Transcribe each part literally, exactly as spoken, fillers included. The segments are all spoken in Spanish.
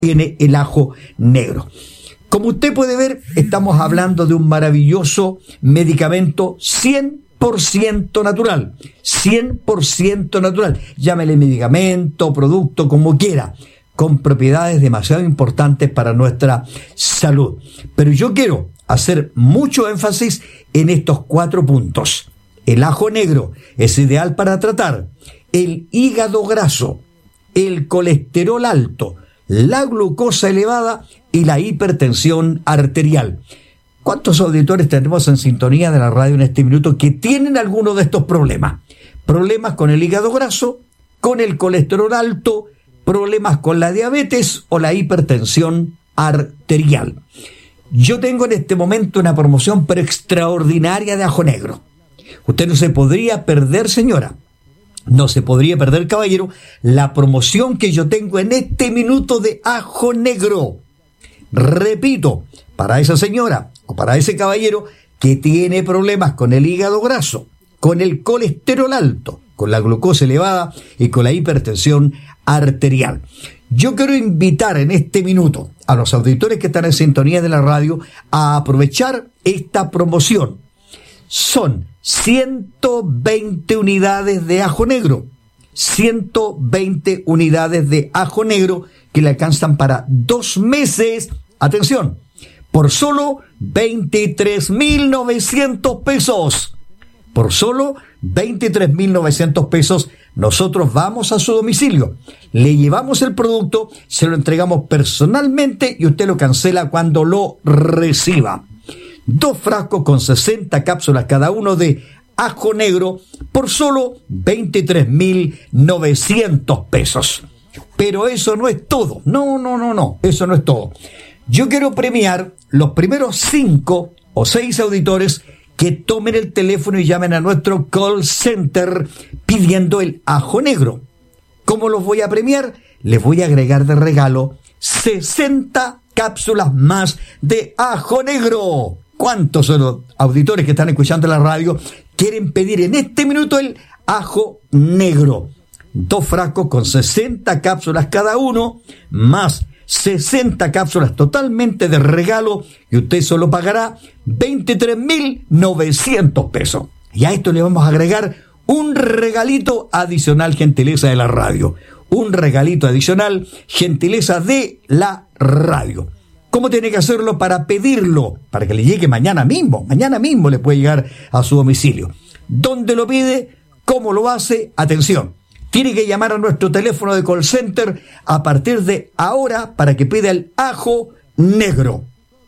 tiene el ajo negro. Como usted puede ver, estamos hablando de un maravilloso medicamento cien por ciento natural, cien por ciento natural. Llámele medicamento, producto, como quiera, con propiedades demasiado importantes para nuestra salud. Pero yo quiero hacer mucho énfasis en estos cuatro puntos. El ajo negro es ideal para tratar el hígado graso, el colesterol alto, la glucosa elevada y la hipertensión arterial. ¿Cuántos auditores tenemos en sintonía de la radio en este minuto que tienen alguno de estos problemas? Problemas con el hígado graso, con el colesterol alto, problemas con la diabetes o la hipertensión arterial. Yo tengo en este momento una promoción pero extraordinaria de ajo negro. Usted no se podría perder, señora, no se podría perder, caballero, la promoción que yo tengo en este minuto de ajo negro. Repito, para esa señora o para ese caballero que tiene problemas con el hígado graso, con el colesterol alto, con la glucosa elevada y con la hipertensión arterial. Yo quiero invitar en este minuto a los auditores que están en sintonía de la radio a aprovechar esta promoción. Son ciento veinte unidades de ajo negro, ciento veinte unidades de ajo negro que le alcanzan para dos meses, atención, por solo veintitrés mil novecientos pesos. Por solo veintitrés mil novecientos pesos, nosotros vamos a su domicilio, le llevamos el producto, se lo entregamos personalmente y usted lo cancela cuando lo reciba. Dos frascos con sesenta cápsulas cada uno de ajo negro por solo veintitrés mil novecientos pesos. Pero eso no es todo. No, no, no, no. Eso no es todo. Yo quiero premiar los primeros cinco o seis auditores que tomen el teléfono y llamen a nuestro call center pidiendo el ajo negro. ¿Cómo los voy a premiar? Les voy a agregar de regalo sesenta cápsulas más de ajo negro. ¿Cuántos son los auditores que están escuchando la radio quieren pedir en este minuto el ajo negro? Dos frascos con sesenta cápsulas cada uno, más sesenta cápsulas totalmente de regalo, y usted solo pagará veintitrés mil novecientos pesos. Y a esto le vamos a agregar un regalito adicional, gentileza de la radio. Un regalito adicional, gentileza de la radio. ¿Cómo tiene que hacerlo para pedirlo? Para que le llegue mañana mismo. Mañana mismo le puede llegar a su domicilio. ¿Dónde lo pide? ¿Cómo lo hace? Atención. Tiene que llamar a nuestro teléfono de call center a partir de ahora para que pida el ajo negro.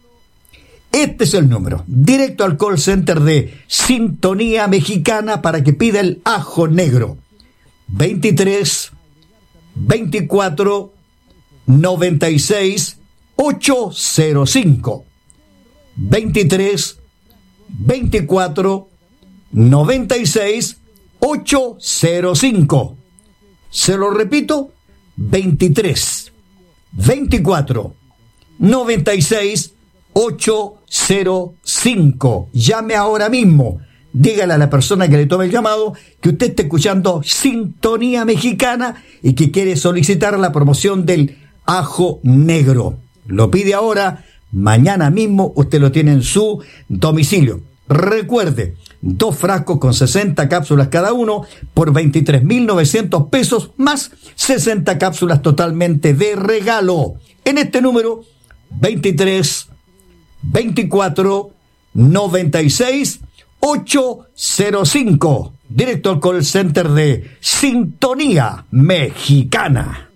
Este es el número. Directo al call center de Sintonía Mexicana para que pida el ajo negro. veintitrés, veinticuatro, noventa y seis, ochocientos cinco. veintitrés, veinticuatro, noventa y seis, ochocientos cinco. Se lo repito, veintitrés, veinticuatro, noventa y seis, ochocientos cinco. Llame ahora mismo. Dígale a la persona que le tome el llamado que usted está escuchando Sintonía Mexicana y que quiere solicitar la promoción del ajo negro. Lo pide ahora, mañana mismo usted lo tiene en su domicilio. Recuerde, dos frascos con sesenta cápsulas cada uno por veintitrés mil novecientos pesos más sesenta cápsulas totalmente de regalo. En este número, veintitrés, veinticuatro, noventa y seis, ochocientos cinco. Directo al call center de Sintonía Mexicana.